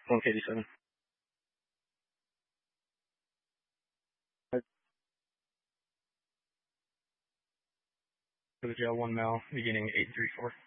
187. To the jail 1 mil, beginning 834.